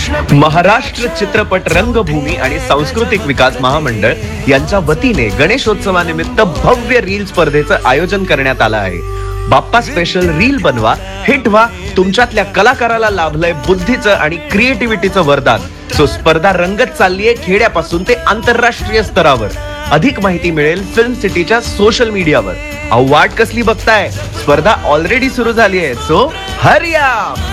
महाराष्ट्र चित्रपट रंगभूमी आणि सांस्कृतिक विकास महामंडळ यांच्या वतीने गणेशोत्सवानिमित्त भव्य रील स्पर्धेचं आयोजन करण्यात आलं आहे। बाप्पा स्पेशल रील बनवा, हिट व्हा, तुमच्यातल्या कलाकाराला लाभलंय बुद्धीचं आणि क्रिएटिव्हिटीचं वरदान। सो स्पर्धा रंगत चाललीये खेड्यापासून ते आंतरराष्ट्रीय स्तरावर। अधिक माहिती मिळेल फिल्म सिटीच्या सोशल मीडियावर। वाट कसली बघताय, स्पर्धा ऑलरेडी सुरू झाली आहे, सो हरी अप।